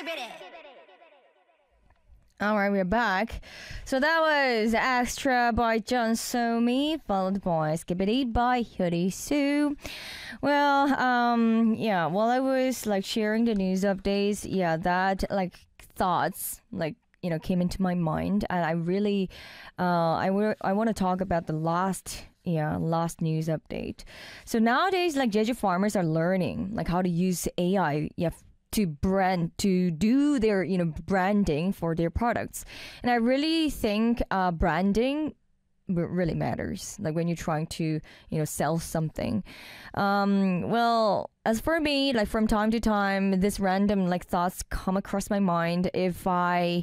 All right, we're back. So that was Extra by John Somi, followed by Skibbity by Hyori Sue. Well, yeah, while I was like sharing the news updates, yeah, that like thoughts like came into my mind, and I really, I want to talk about the last news update. So nowadays, like Jeju farmers are learning like how to use AI, yeah, to do their branding for their products. And I really think branding really matters, like when you're trying to sell something. Well, as for me, like from time to time this random like thoughts come across my mind. If I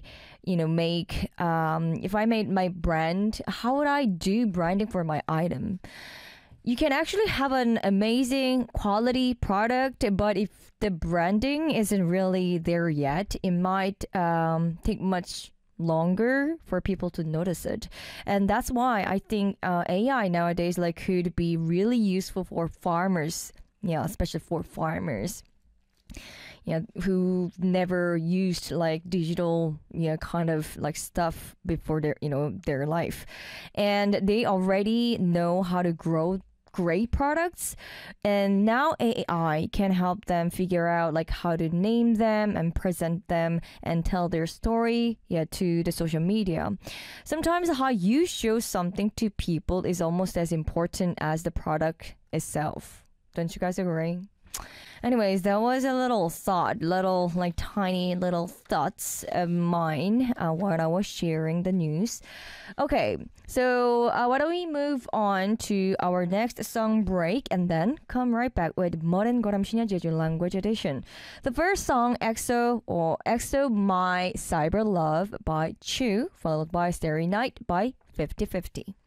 if I made my brand, how would I do branding for my item? You can actually have an amazing quality product, but if the branding isn't really there yet, it might take much longer for people to notice it. And that's why I think AI nowadays like could be really useful for farmers, yeah, especially for farmers, yeah, who never used like digital kind of like stuff before their life, and they already know how to grow great products, and now AI can help them figure out like how to name them and present them and tell their story, yeah, to the social media. Sometimes how you show something to people is almost as important as the product itself. Don't you guys agree? Anyways, that was a little thought, little like tiny little thoughts of mine when I was sharing the news. Okay, so why don't we move on to our next song break and then come right back with Modern Goramshinya Jeju Language Edition. The first song, EXO My Cyber Love by Chu, followed by Starry Night by 50/50.